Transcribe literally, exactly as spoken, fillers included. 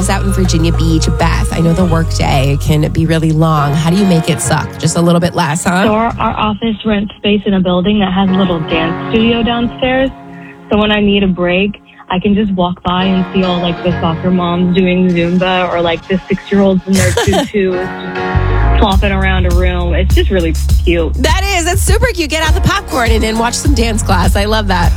office out in Virginia Beach. Beth, I know the workday can be really long. How do you make it suck? Just a little bit less, huh? So our, our office rents space in a building that has a little dance studio downstairs. So when I need a break, I can just walk by and see all like the soccer moms doing Zumba or like the six-year-olds in their tutus just flopping around a room. It's just really cute. That is. That's super cute. Get out the popcorn and then watch some dance class. I love that.